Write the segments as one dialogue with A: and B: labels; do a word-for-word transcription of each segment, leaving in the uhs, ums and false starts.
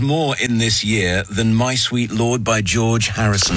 A: sold more in this year than My Sweet Lord by George Harrison.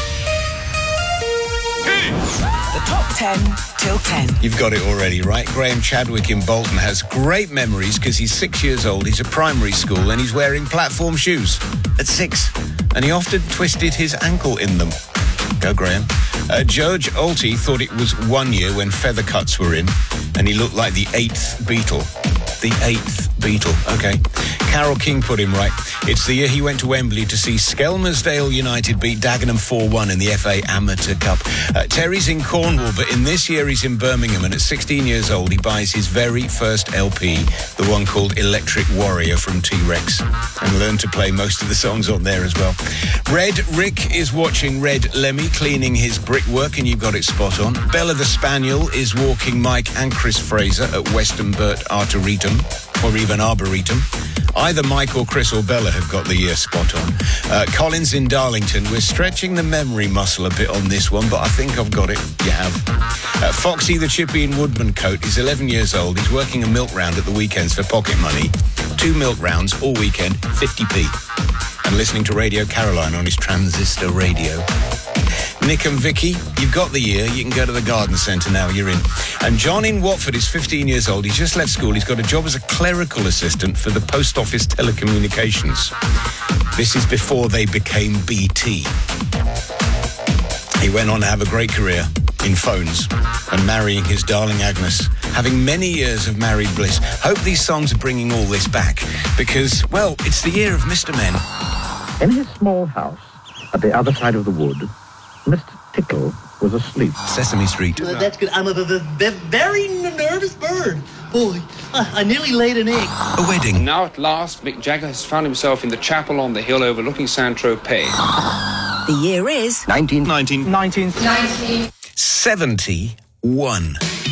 B: The top ten till ten.
A: You've got it already, right? Graham Chadwick in Bolton has great memories because he's six years old, he's at primary school, and he's wearing platform shoes at six. And he often twisted his ankle in them. Go, Graham. Uh, George Alty thought it was one year when feather cuts were in, and he looked like the eighth Beatle. The eighth Beatle, okay. Carol King put him right. It's the year he went to Wembley to see Skelmersdale United beat Dagenham four one in the F A Amateur Cup. Uh, Terry's in Cornwall, but in this year he's in Birmingham, and at sixteen years old he buys his very first L P, the one called Electric Warrior from T-Rex, and learned to play most of the songs on there as well. Red Rick is watching Red Lemmy cleaning his brickwork, and you've got it spot on. Bella the Spaniel is walking Mike and Chris Fraser at Weston Burt Arboretum, or even Arboretum. Either Mike or Chris or Bella have got the year spot on. Uh, Collins in Darlington. We're stretching the memory muscle a bit on this one, but I think I've got it. You have. Uh, Foxy the Chippy in Woodmancote is eleven years old. He's working a milk round at the weekends for pocket money. Two milk rounds all weekend, fifty p. And listening to Radio Caroline on his transistor radio. Nick and Vicky, you've got the year. You can go to the garden centre now. You're in. And John in Watford is fifteen years old. He's just left school. He's got a job as a clerical assistant for the Post Office Telecommunications. This is before they became B T. He went on to have a great career in phones and marrying his darling Agnes, having many years of married bliss. Hope these songs are bringing all this back because, well, it's the year of Mister Men.
C: In his small house at the other side of the wood, Mister Tickle was asleep.
A: Sesame Street.
D: Uh, that's good. I'm a, a, a very nervous bird. Boy, I, I nearly laid an egg.
A: A wedding.
E: Now at last, Mick Jagger has found himself in the chapel on the hill overlooking Saint-Tropez.
B: The year is
A: nineteen nineteen
B: nineteen
A: seventy-one.